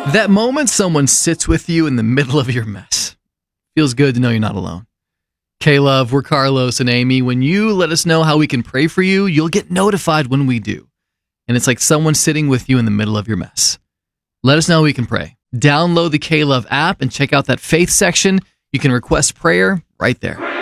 That moment someone sits with you in the middle of your mess. Feels good to know you're not alone. K-Love, we're Carlos and Amy. When you let us know how we can pray for you, you'll get notified when we do. And it's like someone sitting with you in the middle of your mess. Let us know how we can pray. Download the K-Love app and check out that faith section. You can request prayer right there.